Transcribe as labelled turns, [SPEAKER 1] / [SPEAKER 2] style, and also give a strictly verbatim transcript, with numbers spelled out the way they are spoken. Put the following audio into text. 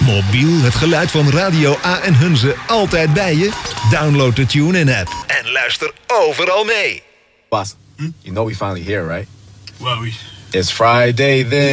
[SPEAKER 1] Mobiel, het geluid van Radio A en Hunze altijd bij je? Download de TuneIn-app en luister overal mee.
[SPEAKER 2] Boss, hm? You know we finally here, right?
[SPEAKER 3] Well, we...
[SPEAKER 2] It's Friday then.